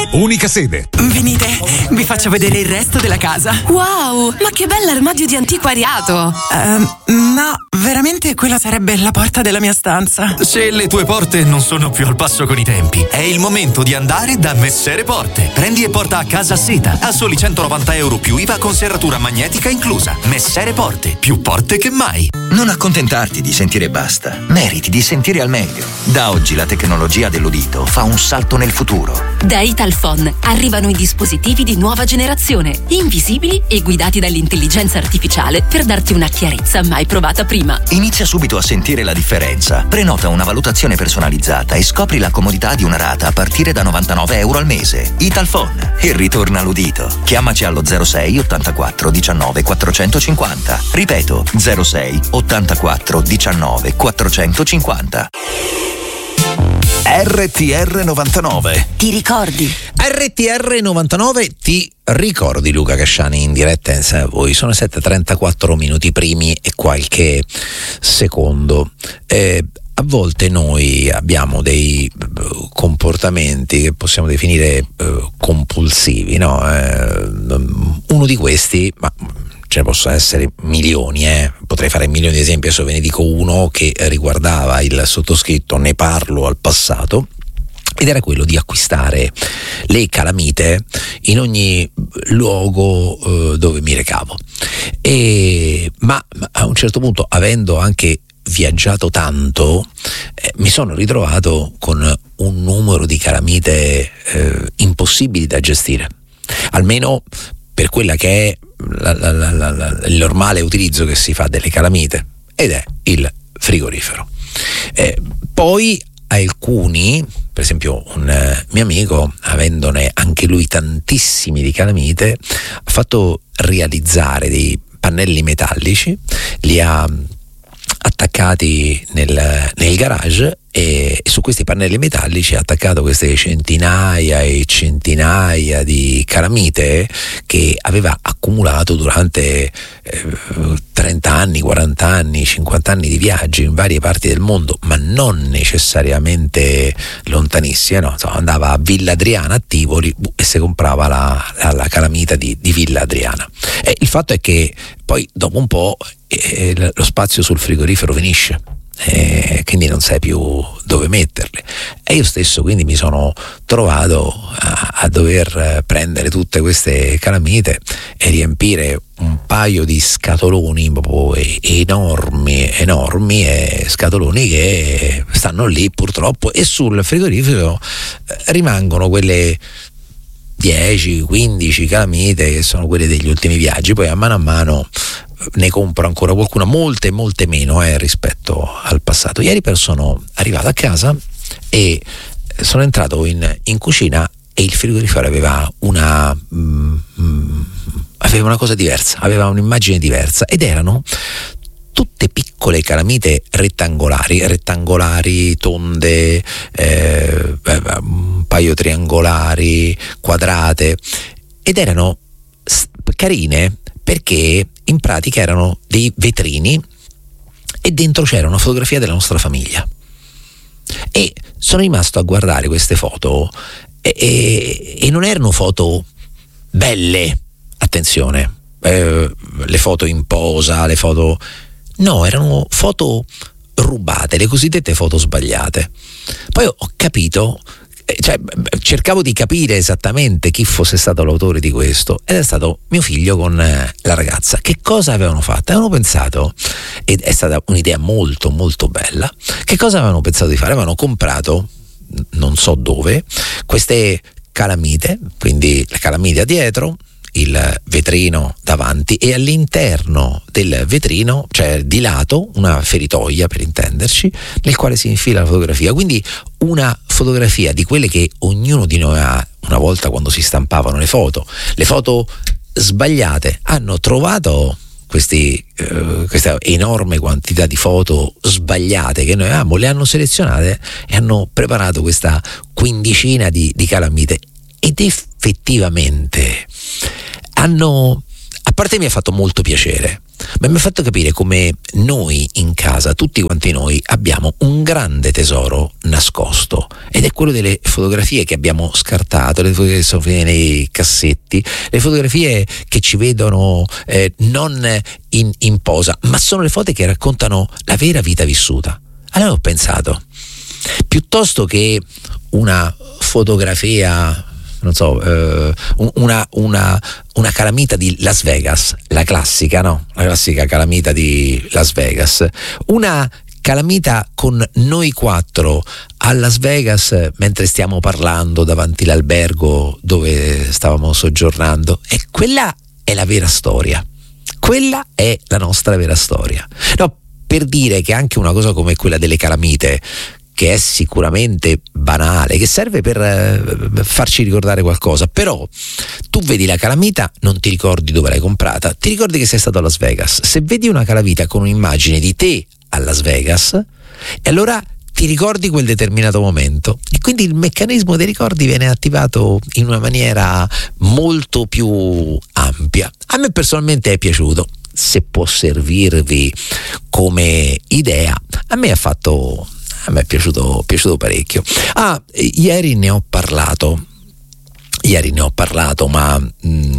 unica sede. Venite, vi faccio vedere il resto della casa. Wow, ma che bell'armadio di antiquariato. No, veramente quella sarebbe la porta della mia stanza. Se le tue porte non sono più al passo con i tempi, è il momento di andare da Messere Porte. Prendi e porta a casa seta a soli €190 più IVA con serratura magnetica inclusa. Messere Porte, più porte che mai. Non accontentarti di sentire basta, meriti di sentire al meglio. Da oggi la tecnologia dell'udito fa un salto nel futuro. Da Italphone arrivano i dispositivi di nuova generazione, invisibili e guidati dall'intelligenza artificiale per darti una chiarezza mai provata prima. Inizia subito a sentire la differenza. Prenota una valutazione personalizzata e scopri la comodità di una rata a partire da €99 al mese. Italphone, il ritorno all'udito. Chiamaci allo 06 84 19 450. Ripeto, 06 84 19 450. RTR 99. Ti ricordi? RTR 99 ti ricordi, Luca Casciani in diretta insieme a voi. Sono 7:34 minuti primi e qualche secondo. A volte noi abbiamo dei comportamenti che possiamo definire compulsivi, no? Uno di questi, ma ce ne possono essere milioni, potrei fare milioni di esempi, adesso ve ne dico uno che riguardava il sottoscritto, ne parlo al passato, ed era quello di acquistare le calamite in ogni luogo dove mi recavo. Ma a un certo punto, avendo anche viaggiato tanto, mi sono ritrovato con un numero di calamite impossibili da gestire, almeno per quella che è il normale utilizzo che si fa delle calamite, ed è il frigorifero. Poi alcuni, per esempio un mio amico, avendone anche lui tantissimi di calamite, ha fatto realizzare dei pannelli metallici, li ha attaccati nel garage, e su questi pannelli metallici ha attaccato queste centinaia e centinaia di calamite che aveva accumulato durante 30 anni, 40 anni, 50 anni di viaggi in varie parti del mondo, ma non necessariamente lontanissime, no? Insomma, andava a Villa Adriana a Tivoli e si comprava la calamita di Villa Adriana. Il fatto è che poi dopo un po' lo spazio sul frigorifero finisce, quindi non sai più dove metterle, e io stesso quindi mi sono trovato a dover prendere tutte queste calamite e riempire un paio di scatoloni proprio enormi, e scatoloni che stanno lì purtroppo, e sul frigorifero rimangono quelle 10-15 calamite che sono quelle degli ultimi viaggi. Poi a mano ne compro ancora qualcuna, molte meno rispetto al passato. Ieri però sono arrivato a casa e sono entrato in cucina, e il frigorifero aveva una cosa diversa, aveva un'immagine diversa, ed erano tutte piccole calamite rettangolari, tonde, un paio triangolari, quadrate, ed erano carine perché in pratica erano dei vetrini e dentro c'era una fotografia della nostra famiglia. E sono rimasto a guardare queste foto e non erano foto belle, attenzione, le foto in posa, le foto... No, erano foto rubate, le cosiddette foto sbagliate. Poi ho capito, cercavo di capire esattamente chi fosse stato l'autore di questo, ed è stato mio figlio con la ragazza. Che cosa avevano fatto? Avevano pensato, ed è stata un'idea molto bella, che cosa avevano pensato di fare? Avevano comprato, non so dove, queste calamite, quindi la calamita dietro, il vetrino davanti, e all'interno del vetrino, cioè di lato, una feritoia, per intenderci, nel quale si infila la fotografia. Quindi una fotografia di quelle che ognuno di noi ha una volta quando si stampavano le foto sbagliate. Hanno trovato questa enorme quantità di foto sbagliate che noi avevamo, le hanno selezionate e hanno preparato questa quindicina di calamite, ed effettivamente hanno parte mi ha fatto molto piacere, ma mi ha fatto capire come noi in casa, tutti quanti noi, abbiamo un grande tesoro nascosto, ed è quello delle fotografie che abbiamo scartato, le fotografie che sono finite nei cassetti, le fotografie che ci vedono non in posa, ma sono le foto che raccontano la vera vita vissuta. Allora ho pensato, piuttosto che una fotografia, non so, una calamita di Las Vegas, la classica calamita di Las Vegas, una calamita con noi 4 a Las Vegas mentre stiamo parlando davanti all'albergo dove stavamo soggiornando, e quella è la vera storia, quella è la nostra vera storia. No, per dire che anche una cosa come quella delle calamite, che è sicuramente banale, che serve per farci ricordare qualcosa, però tu vedi la calamita, non ti ricordi dove l'hai comprata, ti ricordi che sei stato a Las Vegas. Se vedi una calamita con un'immagine di te a Las Vegas, e allora ti ricordi quel determinato momento, e quindi il meccanismo dei ricordi viene attivato in una maniera molto più ampia. A me personalmente è piaciuto, se può servirvi come idea, a me è piaciuto parecchio. Ieri ne ho parlato, ma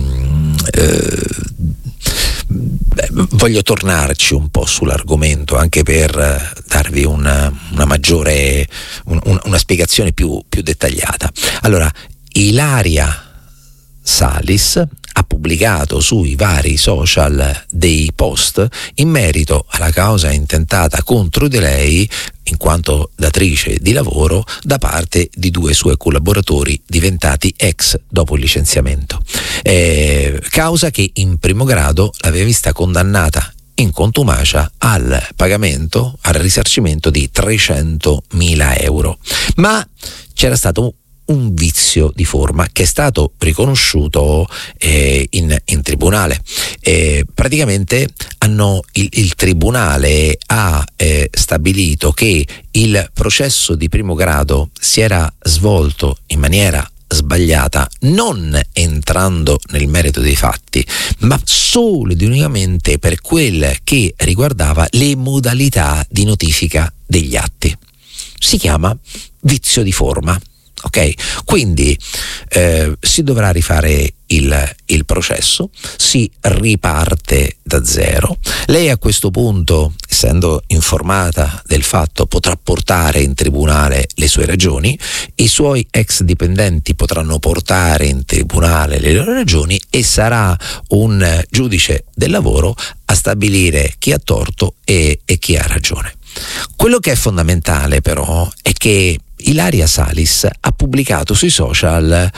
voglio tornarci un po' sull'argomento, anche per darvi una maggiore una spiegazione più dettagliata. Allora, Ilaria Salis ha pubblicato sui vari social dei post in merito alla causa intentata contro di lei in quanto datrice di lavoro da parte di 2 suoi collaboratori diventati ex dopo il licenziamento, causa che in primo grado l'aveva vista condannata in contumacia al pagamento, al risarcimento di 300.000 euro, ma c'era stato un vizio di forma che è stato riconosciuto in tribunale. Praticamente il tribunale ha stabilito che il processo di primo grado si era svolto in maniera sbagliata, non entrando nel merito dei fatti, ma solo ed unicamente per quel che riguardava le modalità di notifica degli atti. Si chiama vizio di forma. Ok, quindi si dovrà rifare il processo, si riparte da zero. Lei a questo punto, essendo informata del fatto, potrà portare in tribunale le sue ragioni, i suoi ex dipendenti potranno portare in tribunale le loro ragioni, e sarà un giudice del lavoro a stabilire chi ha torto e chi ha ragione. Quello che è fondamentale però è che Ilaria Salis ha pubblicato sui social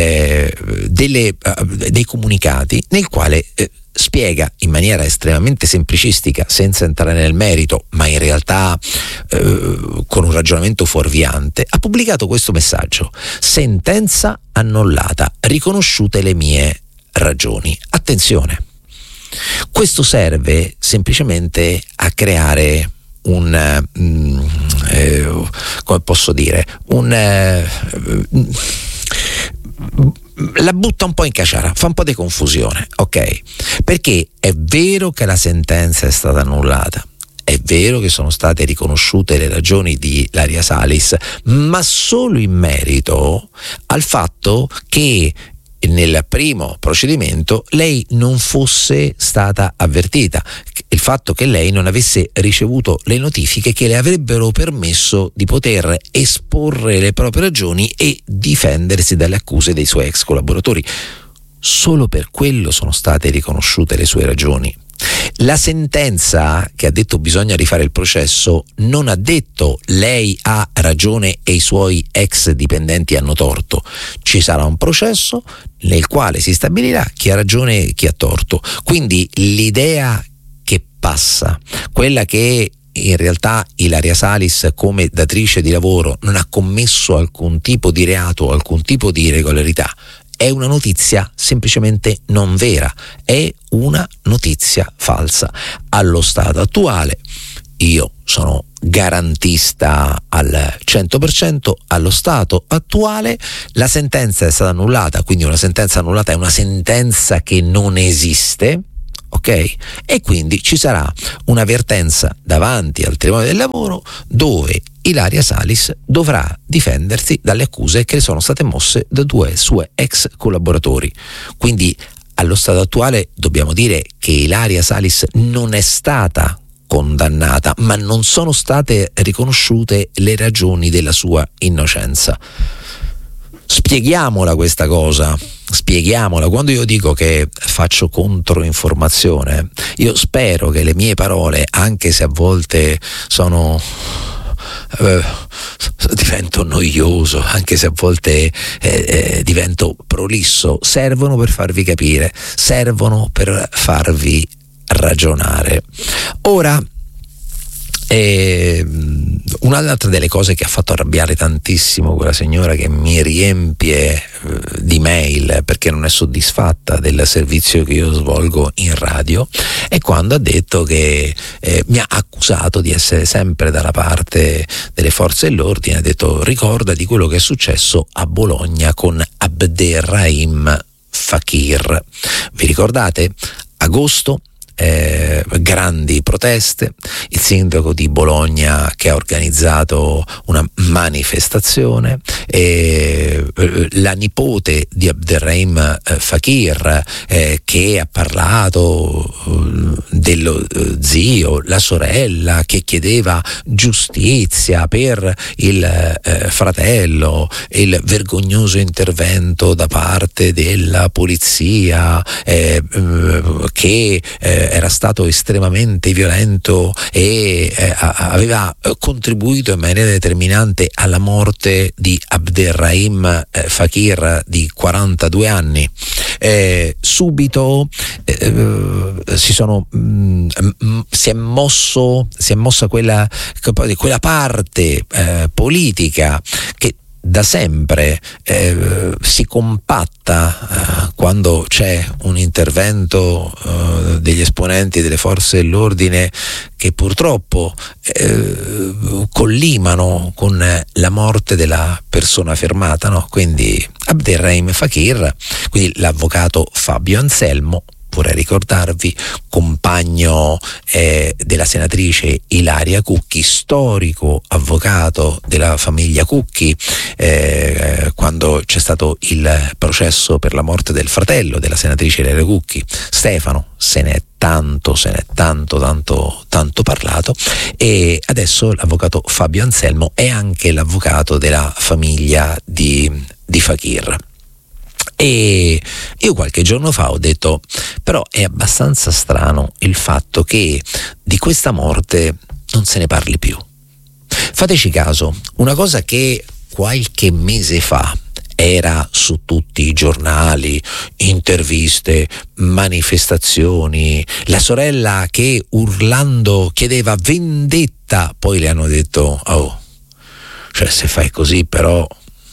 dei comunicati nel quale spiega in maniera estremamente semplicistica, senza entrare nel merito, ma in realtà con un ragionamento fuorviante, ha pubblicato questo messaggio: sentenza annullata, riconosciute le mie ragioni. Attenzione, questo serve semplicemente a creare come posso dire, la butta un po' in caciara, fa un po' di confusione, ok? Perché è vero che la sentenza è stata annullata, è vero che sono state riconosciute le ragioni di Ilaria Salis, ma solo in merito al fatto che nel primo procedimento lei non fosse stata avvertita, il fatto che lei non avesse ricevuto le notifiche che le avrebbero permesso di poter esporre le proprie ragioni e difendersi dalle accuse dei suoi ex collaboratori. Solo per quello sono state riconosciute le sue ragioni. La sentenza che ha detto bisogna rifare il processo non ha detto lei ha ragione e i suoi ex dipendenti hanno torto. Ci sarà un processo nel quale si stabilirà chi ha ragione e chi ha torto. Quindi l'idea che passa, quella che in realtà Ilaria Salis come datrice di lavoro non ha commesso alcun tipo di reato o alcun tipo di irregolarità, è una notizia semplicemente non vera, è una notizia falsa. Allo stato attuale, io sono garantista al 100%, allo stato attuale la sentenza è stata annullata, quindi una sentenza annullata è una sentenza che non esiste, ok? E quindi ci sarà una vertenza davanti al Tribunale del Lavoro dove Ilaria Salis dovrà difendersi dalle accuse che le sono state mosse da 2 sue ex collaboratori. Quindi allo stato attuale dobbiamo dire che Ilaria Salis non è stata condannata, ma non sono state riconosciute le ragioni della sua innocenza. Spieghiamola questa cosa, spieghiamola. Quando io dico che faccio controinformazione, io spero che le mie parole, anche se a volte divento noioso, anche se a volte divento prolisso, servono per farvi capire, servono per farvi ragionare. Ora, un'altra delle cose che ha fatto arrabbiare tantissimo quella signora che mi riempie di mail perché non è soddisfatta del servizio che io svolgo in radio è quando ha detto che mi ha accusato di essere sempre dalla parte delle forze dell'ordine. Ha detto: ricorda di quello che è successo a Bologna con Abderrahim Fakir. Vi ricordate? Agosto, grandi proteste, il sindaco di Bologna che ha organizzato una manifestazione, la nipote di Abderrahim Fakir che ha parlato dello zio, la sorella che chiedeva giustizia per il fratello, il vergognoso intervento da parte della polizia che era stato estremamente violento e aveva contribuito in maniera determinante alla morte di Abderrahim Fakir di 42 anni. Subito si è mossa quella parte politica che da sempre si compatta quando c'è un intervento degli esponenti delle forze dell'ordine che purtroppo collimano con la morte della persona fermata, no? Quindi Abderrahim Fakir, quindi l'avvocato Fabio Anselmo, vorrei ricordarvi, compagno della senatrice Ilaria Cucchi, storico avvocato della famiglia Cucchi, quando c'è stato il processo per la morte del fratello della senatrice Ilaria Cucchi, Stefano. Se ne è tanto parlato, e adesso l'avvocato Fabio Anselmo è anche l'avvocato della famiglia di Fakir. E io qualche giorno fa ho detto: però è abbastanza strano il fatto che di questa morte non se ne parli più. Fateci caso, una cosa che qualche mese fa era su tutti i giornali, interviste, manifestazioni, la sorella che urlando chiedeva vendetta, poi le hanno detto: oh, cioè se fai così però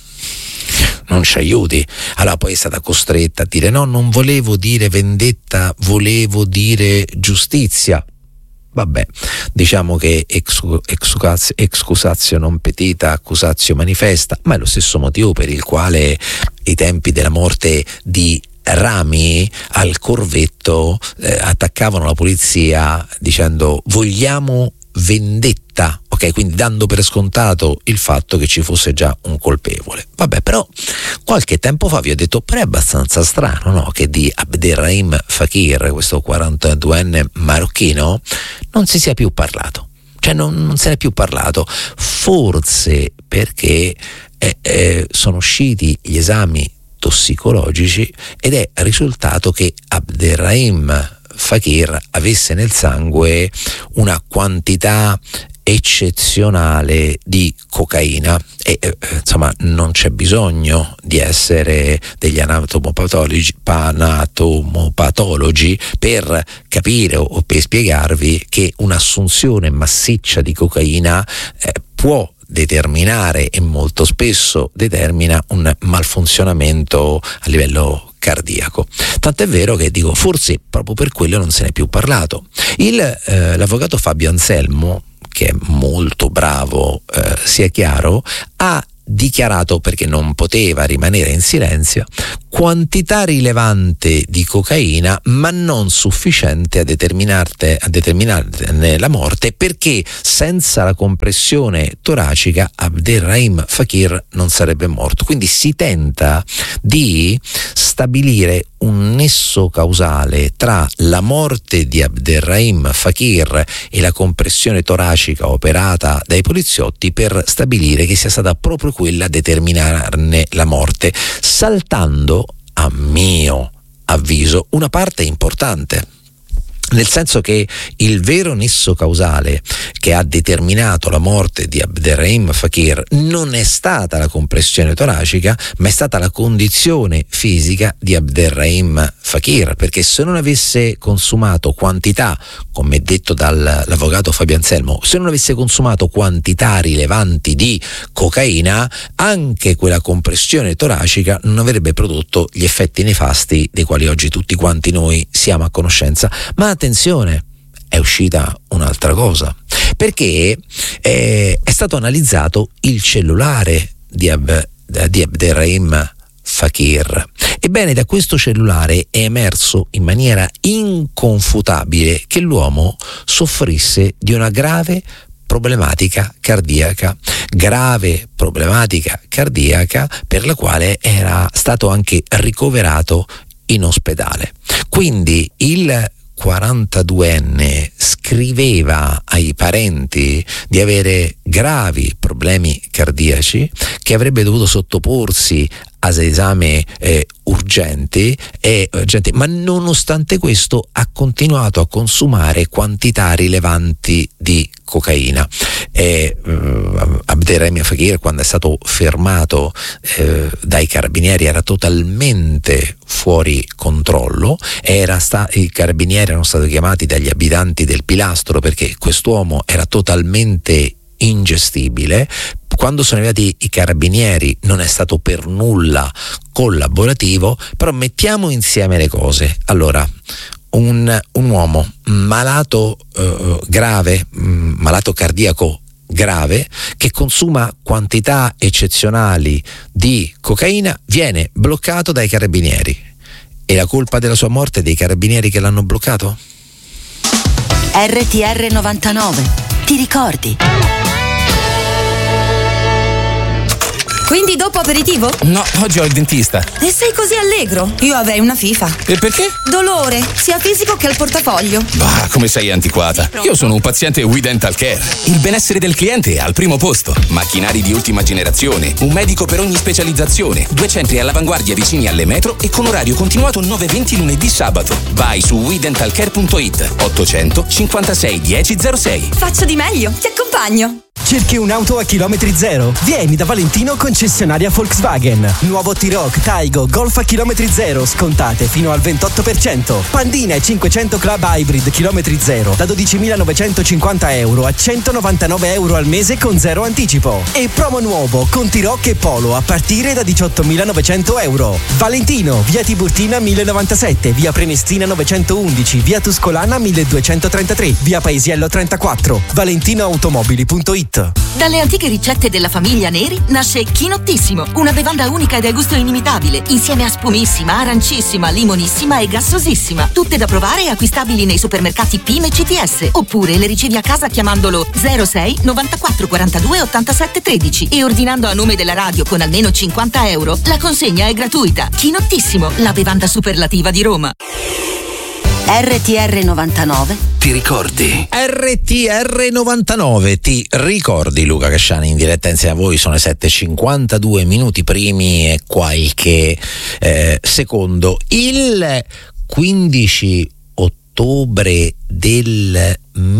non ci aiuti. Allora poi è stata costretta a dire: no, non volevo dire vendetta, volevo dire giustizia. Vabbè, diciamo che excusatio non petita, accusatio manifesta, ma è lo stesso motivo per il quale ai tempi della morte di Rami al corvetto attaccavano la polizia dicendo: vogliamo vendetta, ok? Quindi dando per scontato il fatto che ci fosse già un colpevole. Vabbè, però qualche tempo fa vi ho detto: però è abbastanza strano, no? Che di Abderrahim Fakir, questo 42enne marocchino, non si sia più parlato. Cioè non se ne è più parlato, forse perché sono usciti gli esami tossicologici ed è risultato che Abderrahim Fakir avesse nel sangue una quantità eccezionale di cocaina e insomma non c'è bisogno di essere degli anatomopatologi per capire o per spiegarvi che un'assunzione massiccia di cocaina può determinare, e molto spesso determina, un malfunzionamento a livello cardiaco. Tant'è vero che dico, forse proprio per quello non se ne è più parlato. L'avvocato Fabio Anselmo, che è molto bravo, sia chiaro, ha dichiarato, perché non poteva rimanere in silenzio, quantità rilevante di cocaina, ma non sufficiente a determinarne la morte, perché senza la compressione toracica Abderrahim Fakir non sarebbe morto. Quindi si tenta di stabilire un nesso causale tra la morte di Abderrahim Fakir e la compressione toracica operata dai poliziotti per stabilire che sia stata proprio quella a determinarne la morte, saltando, a mio avviso, una parte importante. Nel senso che il vero nesso causale che ha determinato la morte di Abderrahim Fakir non è stata la compressione toracica, ma è stata la condizione fisica di Abderrahim Fakir, perché se non avesse consumato quantità, come detto dall'avvocato Fabio Anselmo, se non avesse consumato quantità rilevanti di cocaina, anche quella compressione toracica non avrebbe prodotto gli effetti nefasti dei quali oggi tutti quanti noi siamo a conoscenza. Ma attenzione, è uscita un'altra cosa, perché è stato analizzato il cellulare di Abderrahim Fakir. Ebbene, da questo cellulare è emerso in maniera inconfutabile che l'uomo soffrisse di una grave problematica cardiaca per la quale era stato anche ricoverato in ospedale. Quindi il 42enne scriveva ai parenti di avere gravi problemi cardiaci, che avrebbe dovuto sottoporsi ad esame urgenti, ma nonostante questo ha continuato a consumare quantità rilevanti di cocaina. Abderrahim Fakir, quando è stato fermato dai carabinieri, era totalmente fuori controllo. I carabinieri erano stati chiamati dagli abitanti del Pilastro perché quest'uomo era totalmente ingestibile. Quando sono arrivati i carabinieri non è stato per nulla collaborativo, però mettiamo insieme le cose. Allora, un uomo malato malato cardiaco grave, che consuma quantità eccezionali di cocaina, viene bloccato dai carabinieri. E la colpa della sua morte è dei carabinieri che l'hanno bloccato? RTR 99, ti ricordi? Quindi dopo aperitivo? No, oggi ho il dentista. E sei così allegro? Io avrei una FIFA. E perché? Dolore, sia fisico che al portafoglio. Bah, come sei antiquata. Io sono un paziente We Dental Care. Il benessere del cliente è al primo posto. Macchinari di ultima generazione, un medico per ogni specializzazione, 2 centri all'avanguardia vicini alle metro e con orario continuato 9-20 lunedì sabato. Vai su wedentalcare.it 800 56 1006. Faccio di meglio, ti accompagno. Cerchi un'auto a chilometri zero? Vieni da Valentino concessionaria Volkswagen. Nuovo T-Roc, Taigo, Golf a chilometri zero, scontate fino al 28%. Pandina e 500 Club Hybrid chilometri zero da 12.950 euro a 199 euro al mese con zero anticipo. E promo nuovo con T-Roc e Polo a partire da 18.900 euro. Valentino, via Tiburtina 1097, via Prenestina 911, via Tuscolana 1233, via Paesiello 34, valentinoautomobili.it. Dalle antiche ricette della famiglia Neri nasce Chinottissimo, una bevanda unica e dal gusto inimitabile, insieme a spumissima, arancissima, limonissima e gassosissima. Tutte da provare e acquistabili nei supermercati PIM e CTS, oppure le ricevi a casa chiamandolo 06 94 42 87 13 e ordinando a nome della radio con almeno 50 euro. La consegna è gratuita. Chinottissimo, la bevanda superlativa di Roma. RTR 99 ti ricordi? RTR 99 ti ricordi? Luca Casciani in diretta insieme a voi, sono le 7:52 minuti primi e qualche secondo. Il 15 ottobre del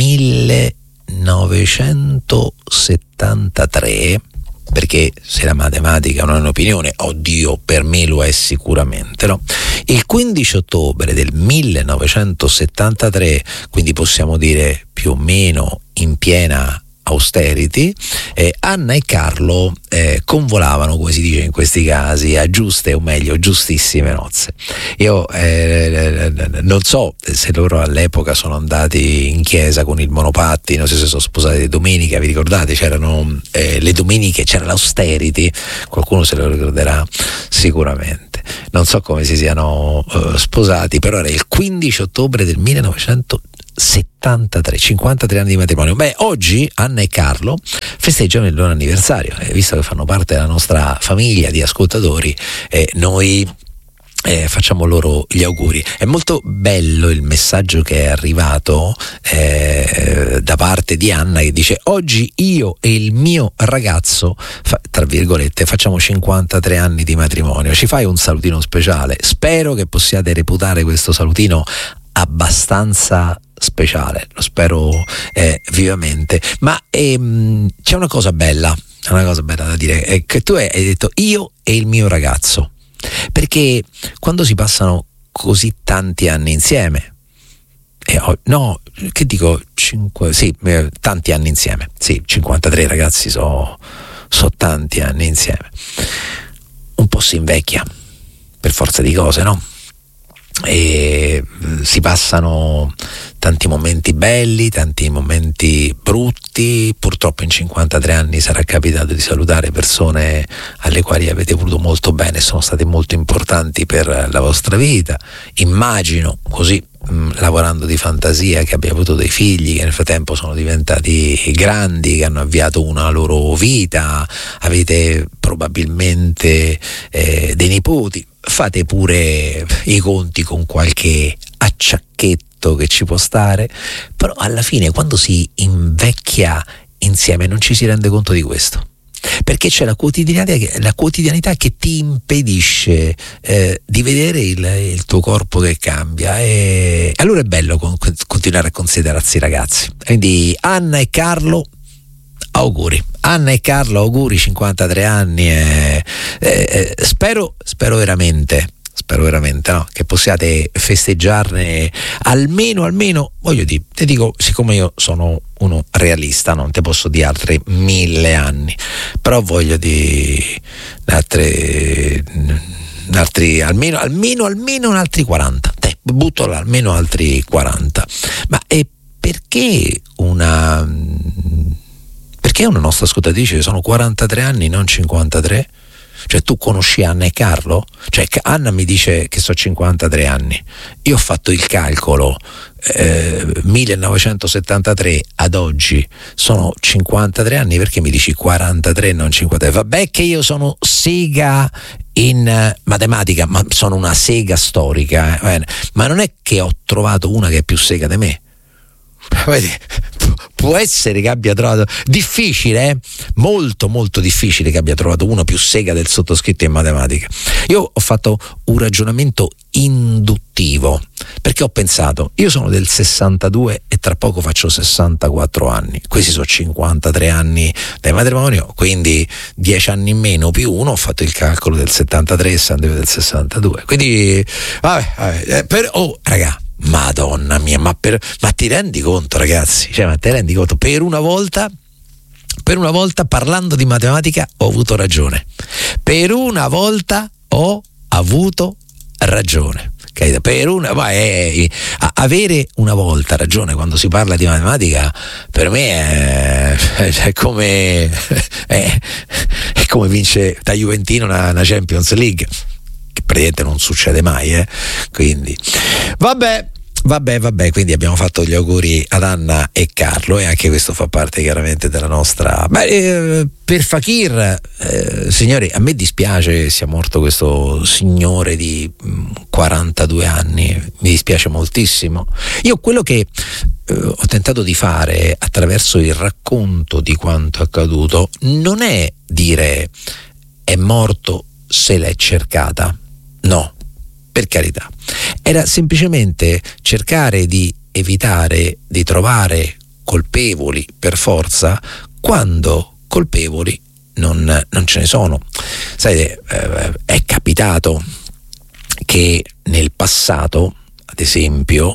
1973, perché se la matematica non è un'opinione, oddio, per me lo è sicuramente, no? Il 15 ottobre del 1973, quindi possiamo dire più o meno in piena austerity, Anna e Carlo convolavano, come si dice in questi casi, a giuste, o meglio giustissime nozze. Io non so se loro all'epoca sono andati in chiesa con il monopattino, se sono sposati di domenica, vi ricordate? C'erano le domeniche, c'era l'austerity, qualcuno se lo ricorderà sicuramente. Non so come si siano sposati, però era il 15 ottobre del 1973, 53 anni di matrimonio. Beh, oggi Anna e Carlo festeggiano il loro anniversario, visto che fanno parte della nostra famiglia di ascoltatori, noi facciamo loro gli auguri. È molto bello il messaggio che è arrivato da parte di Anna, che dice: oggi io e il mio ragazzo tra virgolette facciamo 53 anni di matrimonio, ci fai un salutino speciale? Spero che possiate reputare questo salutino abbastanza speciale, lo spero vivamente. Ma c'è una cosa bella da dire, è che tu hai detto io e il mio ragazzo, perché quando si passano così tanti anni insieme, tanti anni insieme, sì, 53 ragazzi so tanti anni insieme, un po' si invecchia per forza di cose, no? E si passano tanti momenti belli, tanti momenti brutti. Purtroppo in 53 anni sarà capitato di salutare persone alle quali avete voluto molto bene, sono state molto importanti per la vostra vita. Immagino, così lavorando di fantasia, che abbia avuto dei figli che nel frattempo sono diventati grandi, che hanno avviato una loro vita, avete probabilmente dei nipoti. Fate pure i conti con qualche acciacchetto che ci può stare, però alla fine quando si invecchia insieme non ci si rende conto di questo, perché c'è la quotidianità che ti impedisce di vedere il tuo corpo che cambia, e allora è bello continuare a considerarsi ragazzi. Quindi Anna e Carlo, auguri. Anna e Carlo, auguri, 53 anni, spero veramente, no, che possiate festeggiarne almeno, voglio dire, ti dico, siccome io sono uno realista, non te posso dire altri 1000 anni, però voglio dire almeno un altri 40, butto là, almeno altri 40. Ma perché una nostra ascoltatrice sono 43 anni, non 53? Cioè, tu conosci Anna e Carlo? Cioè, Anna mi dice che so 53 anni, io ho fatto il calcolo, 1973 ad oggi sono 53 anni, perché mi dici 43 e non 53? Vabbè che io sono sega in matematica, ma sono una sega storica, ma non è che ho trovato una che è più sega di me. Può essere che abbia trovato difficile, molto molto difficile che abbia trovato uno più sega del sottoscritto in matematica. Io ho fatto un ragionamento induttivo, perché ho pensato, io sono del 62 e tra poco faccio 64 anni, questi sono 53 anni del matrimonio, quindi 10 anni in meno più uno, ho fatto il calcolo del 73 e del 62, quindi raga, Madonna mia, ma ti rendi conto, ragazzi? Cioè, ma ti rendi conto? Per una volta parlando di matematica ho avuto ragione. Per una volta ho avuto ragione. Avere una volta ragione quando si parla di matematica, per me è come vince da Juventino una Champions League, che praticamente non succede mai, quindi vabbè, quindi abbiamo fatto gli auguri ad Anna e Carlo, e anche questo fa parte chiaramente della nostra. Per Fakir, signori, a me dispiace sia morto questo signore di 42 anni, mi dispiace moltissimo. Io quello che ho tentato di fare attraverso il racconto di quanto accaduto non è dire è morto se l'è cercata, no, per carità, era semplicemente cercare di evitare di trovare colpevoli per forza quando colpevoli non ce ne sono. Sai, è capitato che nel passato ad esempio,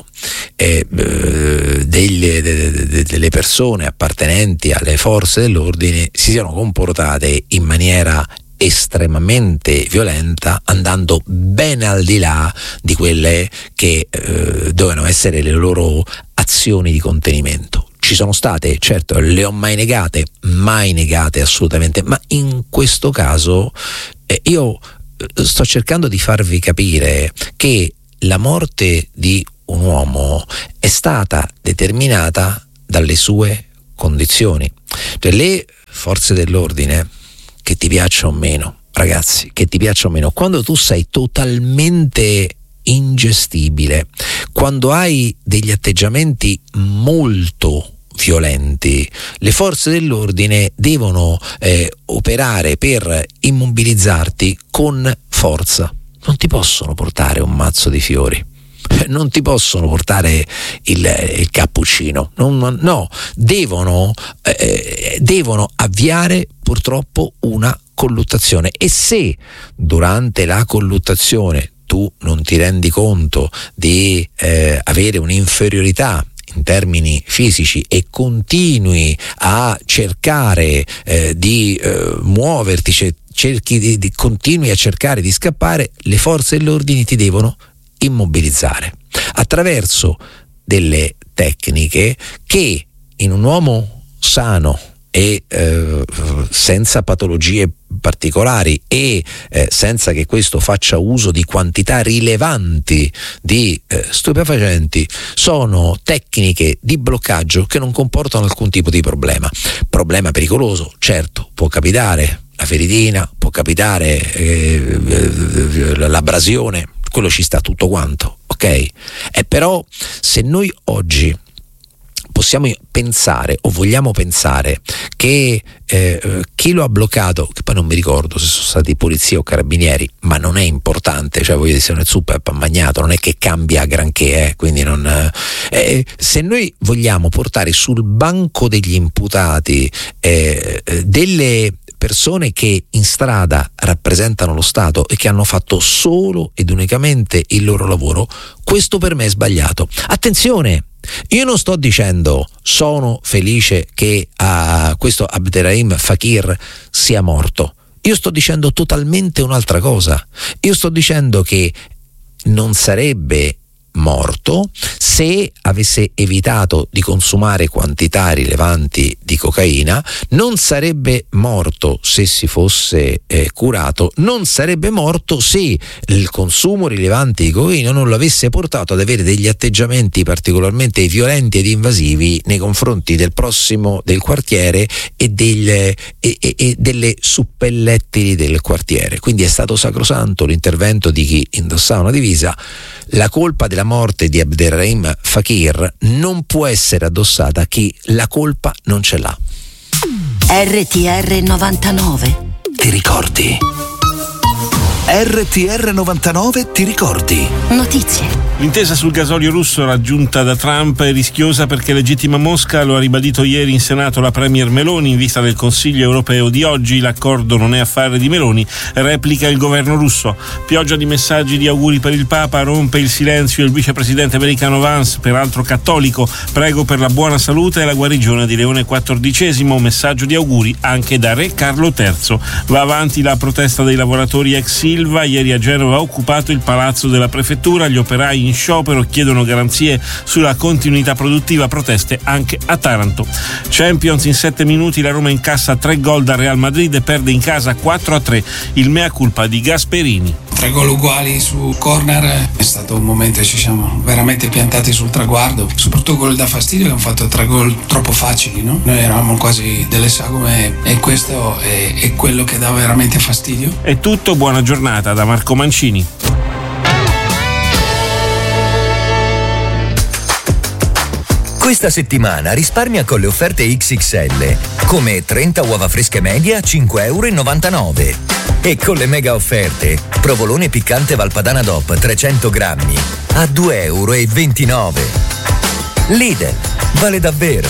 delle persone appartenenti alle forze dell'ordine si siano comportate in maniera estremamente violenta, andando ben al di là di quelle che dovevano essere le loro azioni di contenimento. Ci sono state, certo, le ho mai negate assolutamente, ma in questo caso io sto cercando di farvi capire che la morte di un uomo è stata determinata dalle sue condizioni. Cioè, le forze dell'ordine, che ti piaccia o meno, ragazzi, che ti piaccia o meno, quando tu sei totalmente ingestibile, quando hai degli atteggiamenti molto violenti, le forze dell'ordine devono operare per immobilizzarti con forza. Non ti possono portare un mazzo di fiori, non ti possono portare il cappuccino, no, devono avviare purtroppo una colluttazione, e se durante la colluttazione tu non ti rendi conto di avere un'inferiorità in termini fisici e continui a cercare di muoverti, continui a cercare di scappare, le forze dell'ordine ti devono immobilizzare attraverso delle tecniche che in un uomo sano e senza patologie particolari e senza che questo faccia uso di quantità rilevanti di stupefacenti, sono tecniche di bloccaggio che non comportano alcun tipo di problema pericoloso. Certo, può capitare la feritina, può capitare l'abrasione, quello ci sta tutto quanto, ok? Però se noi oggi possiamo pensare o vogliamo pensare che chi lo ha bloccato, che poi non mi ricordo se sono stati polizia o carabinieri, ma non è importante, cioè voglio dire, se non è super ammagnato non è che cambia granché, quindi non se noi vogliamo portare sul banco degli imputati delle persone che in strada rappresentano lo Stato e che hanno fatto solo ed unicamente il loro lavoro, questo per me è sbagliato. Attenzione, io non sto dicendo sono felice che questo Abderrahim Fakir sia morto, io sto dicendo totalmente un'altra cosa. Io sto dicendo che non sarebbe morto se avesse evitato di consumare quantità rilevanti di cocaina, non sarebbe morto se si fosse curato, non sarebbe morto se il consumo rilevante di cocaina non lo avesse portato ad avere degli atteggiamenti particolarmente violenti ed invasivi nei confronti del prossimo del quartiere e delle suppellettili del quartiere. Quindi è stato sacrosanto l'intervento di chi indossava una divisa. La colpa della morte di Abderrahim Fakir non può essere addossata a chi la colpa non ce l'ha. RTR 99. Ti ricordi? RTR 99 ti ricordi? Notizie. L'intesa sul gasolio russo raggiunta da Trump è rischiosa perché legittima Mosca, lo ha ribadito ieri in Senato la premier Meloni in vista del Consiglio europeo di oggi. L'accordo non è affare di Meloni, replica il governo russo. Pioggia di messaggi di auguri per il Papa, rompe il silenzio il vicepresidente americano Vance, peraltro cattolico. Prego per la buona salute e la guarigione di Leone XIV, messaggio di auguri anche da Re Carlo III. Va avanti la protesta dei lavoratori ex Ilva, ieri a Genova ha occupato il palazzo della prefettura, gli operai in sciopero chiedono garanzie sulla continuità produttiva, proteste anche a Taranto. Champions in 7 minuti, la Roma incassa 3 gol dal Real Madrid e perde in casa 4-3, il mea culpa di Gasperini. 3 gol uguali su corner, è stato un momento che ci siamo veramente piantati sul traguardo, soprattutto quello da fastidio che hanno fatto 3 gol troppo facili, no? Noi eravamo quasi delle sagome e questo è quello che dà veramente fastidio. È tutto, buona giornata da Marco Mancini. Questa settimana risparmia con le offerte XXL, come 30 uova fresche media a €5,99 e con le mega offerte provolone piccante Valpadana DOP 300 grammi a €2,29. Lidl, vale davvero.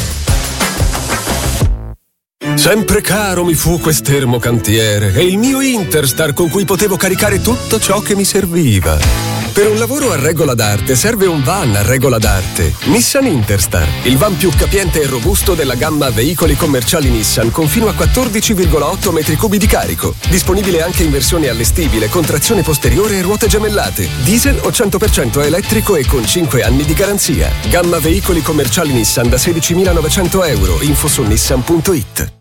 Sempre caro mi fu quest'ermo cantiere e il mio Interstar con cui potevo caricare tutto ciò che mi serviva. Per un lavoro a regola d'arte serve un van a regola d'arte. Nissan Interstar, il van più capiente e robusto della gamma veicoli commerciali Nissan con fino a 14,8 metri cubi di carico. Disponibile anche in versione allestibile con trazione posteriore e ruote gemellate. Diesel o 100% elettrico e con 5 anni di garanzia. Gamma veicoli commerciali Nissan da 16.900 euro. Info su nissan.it.